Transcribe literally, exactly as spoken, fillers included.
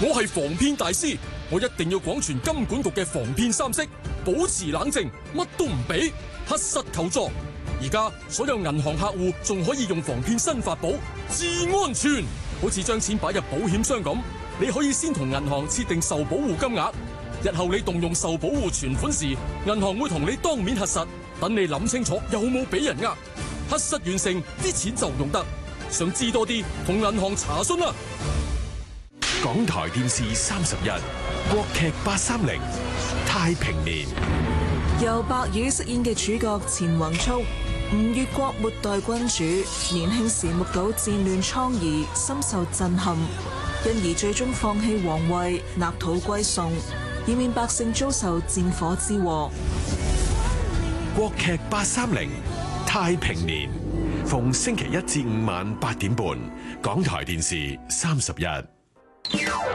我係防騙大師，我一定要廣傳金管局嘅防騙三式，保持冷靜，乜都唔俾，核實求助。而家所有銀行客戶仲可以用防騙新法寶至安全，好似將錢擺入保險箱咁，你可以先同銀行設定受保護金額，日後你動用受保護存款時，銀行會同你當面核實，等你諗清楚有冇俾人呃，核實完成啲錢就用得。想知多啲，同銀行查詢啦。 港台電視三十一，國劇八三零太平年， 由白宇飾演嘅主角錢宏速，吳越國末代君主，年輕時目睹戰亂瘡痍，深受震撼，因而最終放棄皇位，納土歸宋，以免百姓遭受戰火之禍。 國劇八三零太平年，逢星期一至五晚八點半，港台電視三十一。